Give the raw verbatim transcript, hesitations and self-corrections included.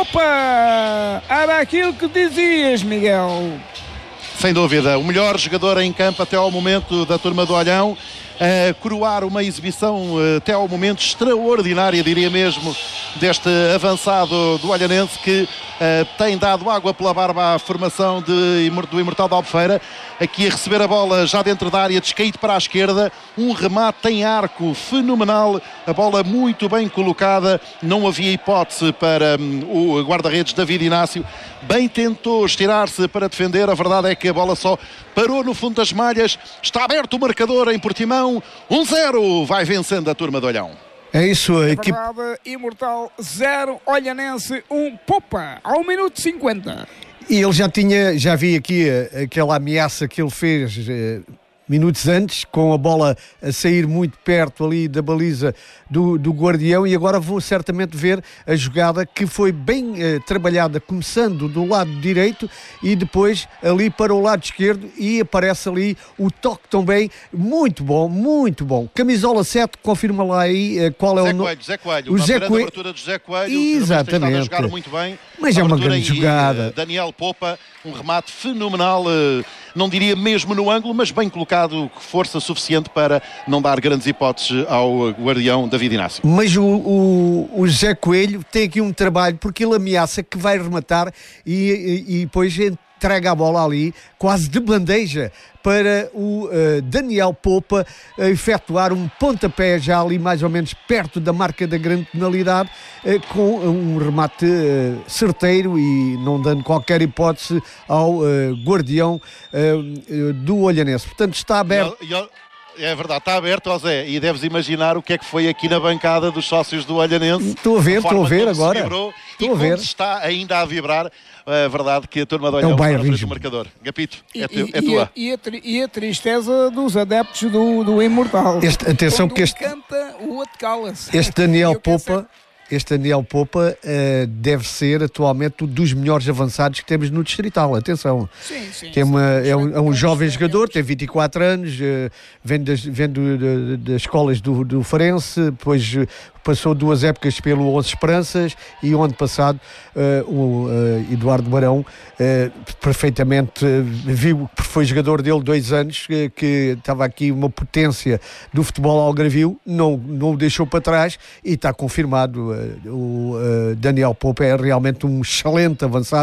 Popa! Era aquilo que dizias, Miguel. Sem dúvida, o melhor jogador em campo até ao momento da turma do Olhão, a coroar uma exibição até ao momento extraordinária, diria mesmo, deste avançado do Olhanense que uh, tem dado água pela barba à formação de, do Imortal de Albufeira. Aqui a receber a bola já dentro da área, descaído para a esquerda, um remate em arco fenomenal, a bola muito bem colocada, não havia hipótese para um, o guarda-redes David Inácio, bem tentou estirar-se para defender, a verdade é que a bola só parou no fundo das malhas. Está aberto o marcador em Portimão, um zero, vai vencendo a turma do Olhão. É isso, a É equipe... verdade, Imortal zero, Olhanense um, Popa, ao minuto cinquenta. E ele já tinha, já vi aqui uh, aquela ameaça que ele fez uh, minutos antes, com a bola a sair muito perto ali da baliza do, do Guardião, e agora vou certamente ver a jogada que foi bem uh, trabalhada, começando do lado direito e depois ali para o lado esquerdo, e aparece ali o toque também, muito bom, muito bom. Camisola sete, confirma lá aí uh, qual é Zé o nome. Coelho, Zé Coelho, O uma Zé grande Coelho. abertura de Zé Coelho, Exatamente. a jogar muito bem. Mas é uma Abertura grande e, jogada. uh, Daniel Popa, um remate fenomenal, uh, não diria mesmo no ângulo, mas bem colocado, força suficiente para não dar grandes hipóteses ao Guardião David Inácio. Mas o, o, o Zé Coelho tem aqui um trabalho, porque ele ameaça que vai rematar e, e, e depois entrega a bola ali, quase de bandeja, para o uh, Daniel Popa uh, efetuar um pontapé já ali mais ou menos perto da marca da grande penalidade, uh, com um remate uh, certeiro e não dando qualquer hipótese ao uh, Guardião uh, uh, do Olhanense. Portanto, está aberto. E, e, é verdade, está aberto, ó Zé, e deves imaginar o que é que foi aqui na bancada dos sócios do Olhanense. Estou a ver, estou a ver agora. Vibrou, estou e a ver. como está ainda a vibrar, é verdade que a turma do Olhão é está na o frente do marcador. Gapito, E, é, tu, é e, tua. e, a, e a tristeza dos adeptos do, do Imortal. Este, atenção Quando que este, canta, o outro cala-se. este Daniel Eu quero Popa, este Daniel Popa uh, deve ser atualmente um dos melhores avançados que temos no Distrital. Atenção, Sim, sim, que é, uma, sim. é, um, é um jovem jogador, tem vinte e quatro anos, uh, vem, das, vem do, de, das escolas do, do Farense, depois uh, passou duas épocas pelo Onze Esperanças, e o ano passado uh, o uh, Eduardo Barão uh, perfeitamente uh, viu, porque foi jogador dele dois anos, uh, que estava aqui uma potência do futebol algarvio, não, não o deixou para trás, e está confirmado. Uh, o uh, Daniel Popa é realmente um excelente avançado.